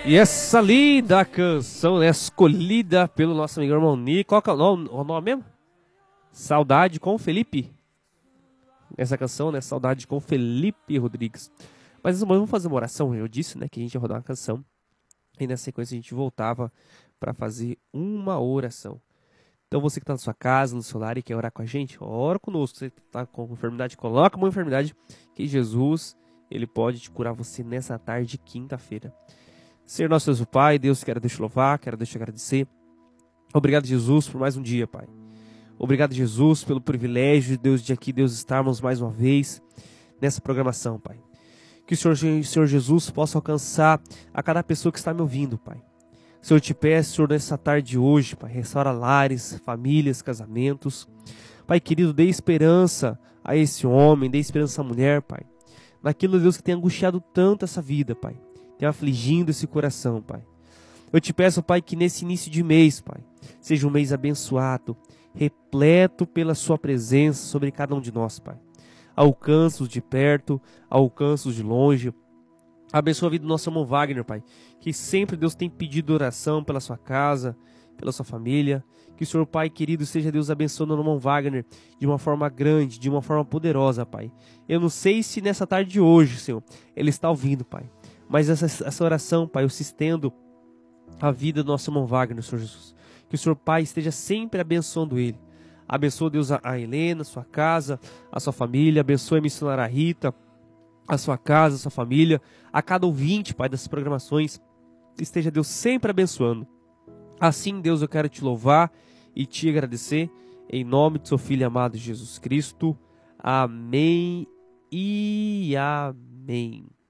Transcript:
E essa linda canção, né, escolhida pelo nosso amigo irmão Nick. Qual que é o nome mesmo? Saudade com Felipe. Essa canção, né, Saudade com Felipe Rodrigues. Mas vamos fazer uma oração. Eu disse, né, que a gente ia rodar uma canção. E na sequência a gente voltava para fazer uma oração. Então você que está na sua casa, no seu lar e quer orar com a gente, ora conosco. Você está com enfermidade, coloca uma enfermidade que Jesus, ele pode te curar você nessa tarde de quinta-feira. Senhor nosso Deus, o Pai, Deus, quero te louvar, quero te agradecer. Obrigado, Jesus, por mais um dia, Pai. Obrigado, Jesus, pelo privilégio, Deus, de aqui, Deus, estarmos mais uma vez nessa programação, Pai. Que o Senhor Jesus possa alcançar a cada pessoa que está me ouvindo, Pai. Senhor, eu te peço, Senhor, nessa tarde de hoje, Pai, restaura lares, famílias, casamentos. Pai querido, dê esperança a esse homem, dê esperança à mulher, Pai. Naquilo, Deus, que tem angustiado tanto essa vida, Pai. Tem afligindo esse coração, Pai. Eu te peço, Pai, que nesse início de mês, Pai, seja um mês abençoado, repleto pela sua presença sobre cada um de nós, Pai. Alcança-os de perto, alcança-os de longe. Abençoa a vida do nosso irmão Wagner, Pai, que sempre, Deus, tem pedido oração pela sua casa, pela sua família. Que o Senhor, Pai querido, seja, Deus, abençoando o irmão Wagner de uma forma grande, de uma forma poderosa, Pai. Eu não sei se nessa tarde de hoje, Senhor, ele está ouvindo, Pai. Mas essa oração, Pai, eu se estendo a vida do nosso irmão Wagner, Senhor Jesus. Que o Senhor, Pai, esteja sempre abençoando ele. Abençoa, Deus, a Helena, a sua casa, a sua família. Abençoa a missionária Rita, a sua casa, a sua família. A cada ouvinte, Pai, dessas programações. Esteja, Deus, sempre abençoando. Assim, Deus, eu quero te louvar e te agradecer. Em nome de seu Filho amado Jesus Cristo. Amém e amém.